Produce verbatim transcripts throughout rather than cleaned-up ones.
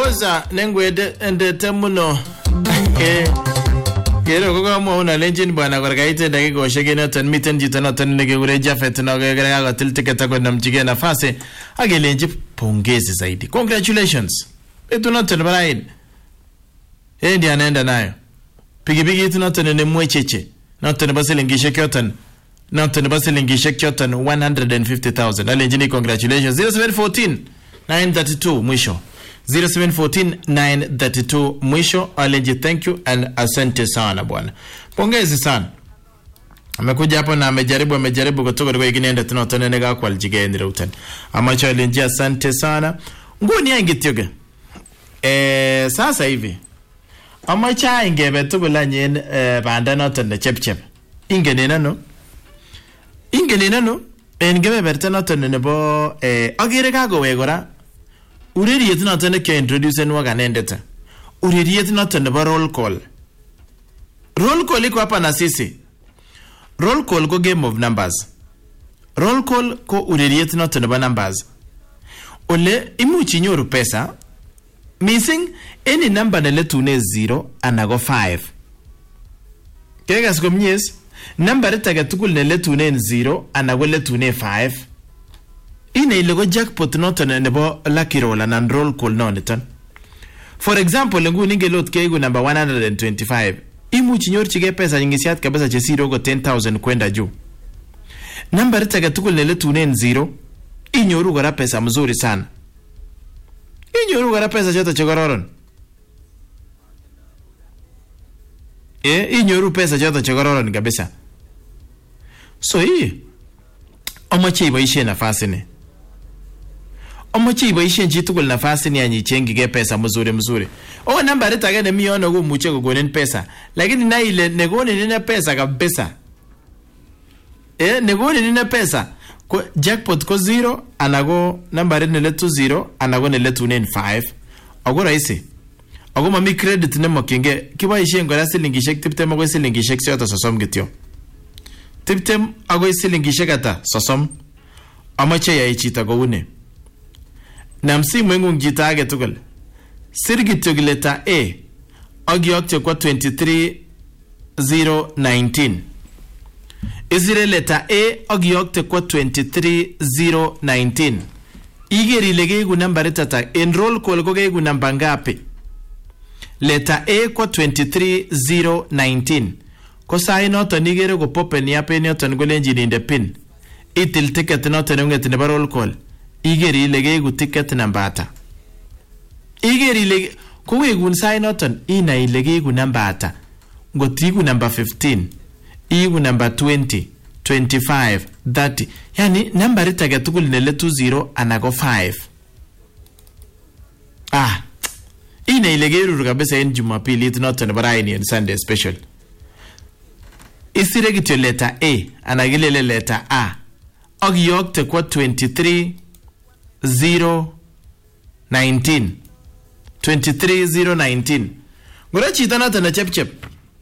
Woza nengwede ende temuno. Eh. Kero ko kamo una legend bwana kwa kaite dakika shege na tan miten jita na tan nige ure Jafet na gagara ga tiltiketa kwa namjige nafasi agelenji pongezi zaidi. Congratulations. Etu na tan baraid. Eh ndio anaenda nayo. Pigi pigi etu na tan ne mwecheche. Na tan basilingishe kyotan. Na tan basilingishe kyotan one hundred fifty thousand. Alenji congratulations. zero seven one four nine three two mwisho. zero seven one four nine three two mwisho. Alenji thank you and asante sana bwana. Pongezi sana. Amekuja hapo na amejaribu amejaribu kutoka kwa ingine tunatona nega kwa aljigeni utan. Amacho Alenji asante sana. Ngoni yangityoge. Eh sasa hivi. Amacha ingebe tugula nyen eh, banda noton ne chepchep. Ingenena no. Ingenena no. Engebe berte noton ne bo eh agere kago wegora. Ureriyet noton ne ke introduce nwa ganendeta. Ureriyet noton nebo roll call. Roll call iko hapa na sisi. Roll call ko game of numbers. Roll call ko ureriyet noton nebo numbers. Ole imuchi nyoru pesa. Missing any number ne letune zero anago five. Kega skomnyes number itaga tukul ne letune zero anago letune five. Ine ilego jackpot noton nebo lucky roll and roll call noton. For example, ngu ninge lot kegu number one hundred twenty-five. Imuchi nyorchige pesa nyingisiat kabisa che zero go ten thousand kwenda juu. Number itaga tukul ne letune zero inyoru gara pesa mzuri sana. Inyoru gara pesa choto chokororon. Eh, inyoru pesa choto chokororon kabisa. So hii omache iboishe nafasi ni. Omache iboishe chitukul nafasi ni anyichengige pesa mzuri mzuri. O namba rita gane miyono gu muche kugonen pesa. Lakini na ile negoni nina pesa kabisa. Eh, negoni nina pesa. Ko jackpot ko zero anago number ne letu zero anago ne letu nen five. Ago raisi. Ago mami credit ne mokinge kibaishe ngora silingishek tiptem ago silingishek siyota sosom gityo. Tiptem ago silingishek ata sosom. Amache ya ichita go une. Namsi mwengung jita age tukul. Sirgityo gileta A. Agyokte kwa twenty-three zero nineteen. Izire leta A agyokte kwa twenty-three zero nineteen. Igeri legegu namba retata enroll call ko gegu namba ngapi? Leta A kwa twenty-three zero nineteen. Ko sai noton igere go popen yape noton go lenji in the pin. Itil ticket noton nget ne roll call. Igeri legegu ticket namba ata. Igeri lege ko wegu sai noton ina ilegegu namba ata. Ngotigu namba fifteen. Igu number twenty, twenty-five, thirty. Yani number itaga tukul ne letu zero anago five. Ah. Ina ilegeru kabisa en Jumapili it's not on Friday and Sunday special. Isire gityo letter A anagilele letter A. Agyokte kwa twenty-three zero nineteen. twenty-three zero nineteen. Ngora chita nata na chep chep.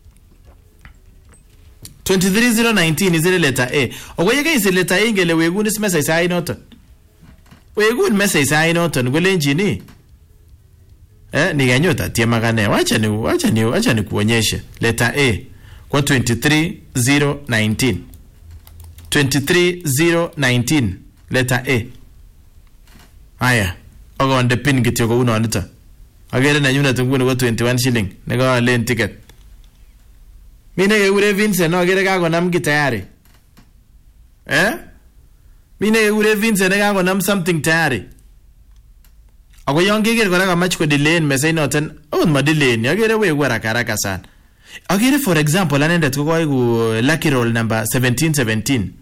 twenty-three zero nineteen is the letter A. Ogoyega is the letter A ngele wegun is message sai noton. Wegun message sai noton gole njini. Eh niganyota tia magane. Wacha ni wacha ni wacha ni kuonyeshe letter A kwa twenty-three zero nineteen. twenty-three zero nineteen letter A. Aya. Ogo on the pin gityo go uno anita. Agere na nyuna tungune go twenty-one shilling. Nego len ticket. Mine ke ure Vincent no gere kago nam gitayari. Eh? Mine ke ure Vincent kago nam something tayari. Ago yonge gere kora kamach ko delay message noten on ma delay ni agere we gwara karaka sana. Agere for example anenda tuko ku lucky roll number seventeen seventeen.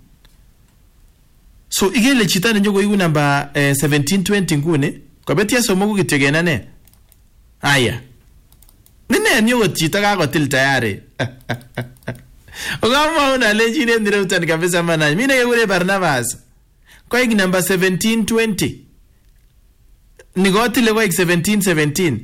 So igele chitane njogo igu number eh, seventeen twenty ngune ko betia somo ku gitegena ne. Aya. Nene nyogo chita kago til tayari. Ogama una lejine ndire utani kabisa mana. Mine ke ure Barnabas. Kwa igi number seventeen twenty. Nigoti le kwa igi seventeen seventeen.